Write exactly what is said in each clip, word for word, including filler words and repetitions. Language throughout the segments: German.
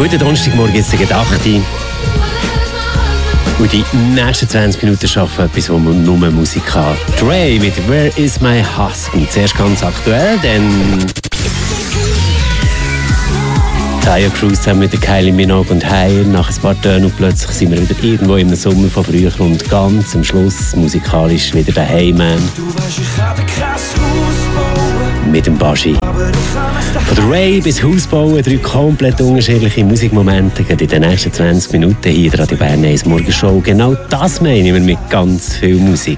Guten Donnerstagmorgen, jetzt ist acht Uhr. Und die nächsten zwanzig Minuten schaffen etwas, wo man nur Musik hat. Dre mit «Where is my husband?» Zuerst ganz aktuell, denn Taya Cruz zusammen mit der Kylie Minogue und Haier. Nach ein paar Tönen und plötzlich sind wir wieder irgendwo im Sommer von früher und ganz am Schluss musikalisch wieder der Hey-Man. Mit dem Baschi. Von der Ray bis Hausbauen, drei komplett unterschiedliche Musikmomente in den nächsten zwanzig Minuten hier in der Radio Bern eins Morgenshow. Genau das meinen wir mit ganz viel Musik.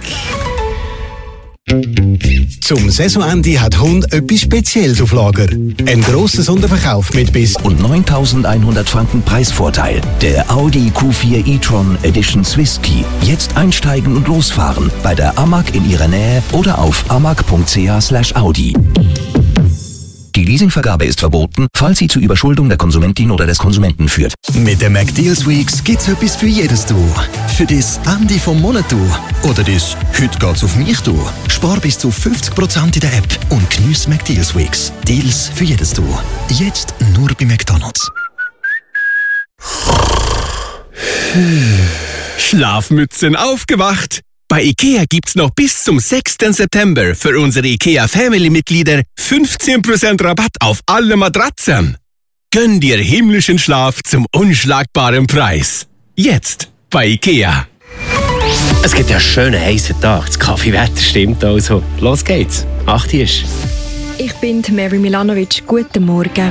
Zum Saisonende hat Hund etwas Spezielles auf Lager. Ein grosser Sonderverkauf mit bis und neuntausendeinhundert Franken Preisvorteil. Der Audi Q vier e-tron Edition Swiss Key. Jetzt einsteigen und losfahren bei der A M A G in Ihrer Nähe oder auf amag punkt c h slash audi. Die Leasingvergabe ist verboten, falls sie zu Überschuldung der Konsumentin oder des Konsumenten führt. Mit den McDeals Weeks gibt's etwas für jedes Du. Für das Ende vom Monat Du. Oder das «Heute geht's auf mich Du». Spar bis zu fünfzig Prozent in der App und geniess McDeals Weeks. Deals für jedes Du. Jetzt nur bei McDonald's. Schlafmützen aufgewacht! Bei IKEA gibt's noch bis zum sechsten September für unsere IKEA Family-Mitglieder fünfzehn Prozent Rabatt auf alle Matratzen. Gönn dir himmlischen Schlaf zum unschlagbaren Preis. Jetzt bei IKEA. Es gibt ja einen schönen heißen Tag. Das Kaffeewetter stimmt also. Los geht's. acht Uhr ist. Ich bin Mary Milanovic. Guten Morgen.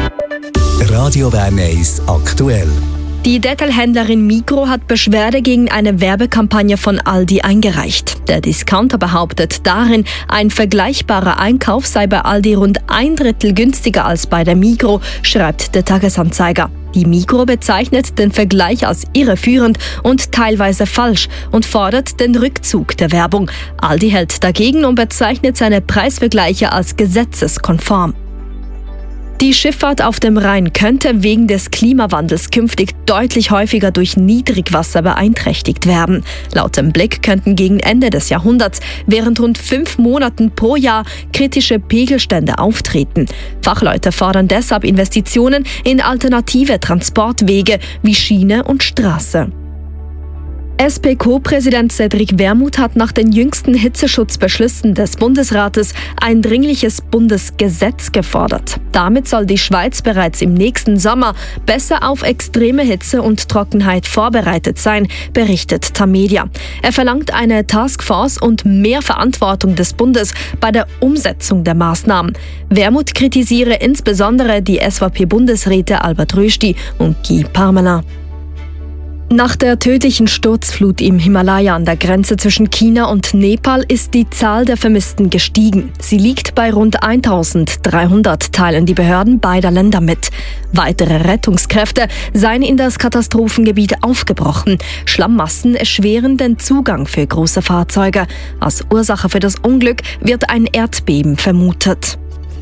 Radio Bern eins aktuell. Die Detailhändlerin Migros hat Beschwerde gegen eine Werbekampagne von Aldi eingereicht. Der Discounter behauptet darin, ein vergleichbarer Einkauf sei bei Aldi rund ein Drittel günstiger als bei der Migros, schreibt der Tagesanzeiger. Die Migros bezeichnet den Vergleich als irreführend und teilweise falsch und fordert den Rückzug der Werbung. Aldi hält dagegen und bezeichnet seine Preisvergleiche als gesetzeskonform. Die Schifffahrt auf dem Rhein könnte wegen des Klimawandels künftig deutlich häufiger durch Niedrigwasser beeinträchtigt werden. Laut dem Blick könnten gegen Ende des Jahrhunderts während rund fünf Monaten pro Jahr kritische Pegelstände auftreten. Fachleute fordern deshalb Investitionen in alternative Transportwege wie Schiene und Straße. S P Co-Präsident Cedric Wermuth hat nach den jüngsten Hitzeschutzbeschlüssen des Bundesrates ein dringliches Bundesgesetz gefordert. Damit soll die Schweiz bereits im nächsten Sommer besser auf extreme Hitze und Trockenheit vorbereitet sein, berichtet Tamedia. Er verlangt eine Taskforce und mehr Verantwortung des Bundes bei der Umsetzung der Maßnahmen. Wermuth kritisiere insbesondere die S V P-Bundesräte Albert Rösti und Guy Parmelin. Nach der tödlichen Sturzflut im Himalaya an der Grenze zwischen China und Nepal ist die Zahl der Vermissten gestiegen. Sie liegt bei rund eintausenddreihundert, teilen die Behörden beider Länder mit. Weitere Rettungskräfte seien in das Katastrophengebiet aufgebrochen. Schlammmassen erschweren den Zugang für große Fahrzeuge. Als Ursache für das Unglück wird ein Erdbeben vermutet.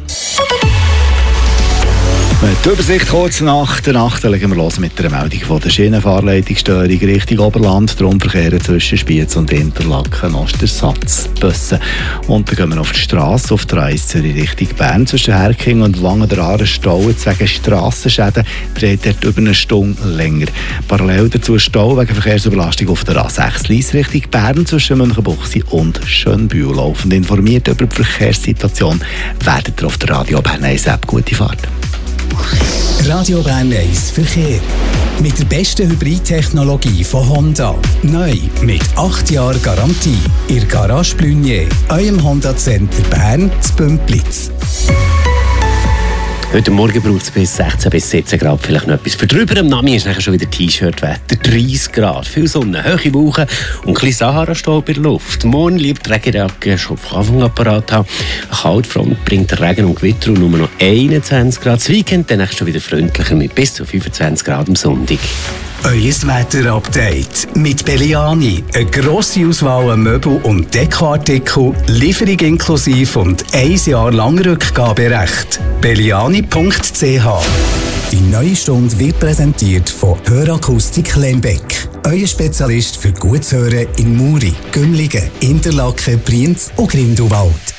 Die Übersicht kurz nach der Nacht legen wir los mit der Meldung von der Schienenfahrleitungsstörung Richtung Oberland. Darum verkehren zwischen Spiez und Interlaken Ostersatzbusse. Und dann gehen wir auf die Straße, auf der eins Zürich Richtung Bern. Zwischen Herking und Wangen der Aare Stau wegen Strassenschäden dreht dort über eine Stunde länger. Parallel dazu Stau wegen Verkehrsüberlastung auf der A sechs Lyss Richtung Bern zwischen Münchenbuchsee und Schönbühl. Laufend informiert über die Verkehrssituation werdet ihr auf der Radio Bern eins App. Gute Fahrt. Radio Bern eins Verkehr. Mit der besten Hybridtechnologie von Honda. Neu mit acht Jahren Garantie. Ihr Garage Blunier, eurem Honda Center Bern zu Bümplitz. Heute Morgen braucht es bis sechzehn bis siebzehn Grad vielleicht noch etwas. Für drüber am Nami ist nachher schon wieder T-Shirt-Wetter. dreißig Grad, viel Sonne, hohe Wolken und ein bisschen Sahara-Staub in der Luft. Morgen lieber die Regenjacke schon auf Anfang apparat haben. Eine Kaltfront bringt Regen und Gewitter und nur noch einundzwanzig Grad. Das Weekend dann schon wieder freundlicher mit bis zu fünfundzwanzig Grad am Sonntag. Euer Wetter-Update mit Belliani. Eine grosse Auswahl an Möbel- und Dekoartikel, Lieferung inklusive und ein Jahr lang Rückgaberecht. belliani punkt c h. Die neue Stunde wird präsentiert von Hörakustik Lembeck. Euer Spezialist für gutes Hören in Muri, Gümligen, Interlaken, Brienz und Grindelwald.